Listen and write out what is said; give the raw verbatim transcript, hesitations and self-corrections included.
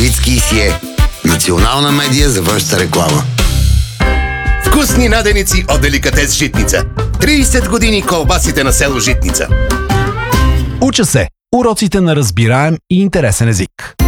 Левицки си е национална медия за вашата реклама. Вкусни наденици от Деликатес Житница. трийсет години колбасите на село Житница. Уча се. Уроците на разбираем и интересен език.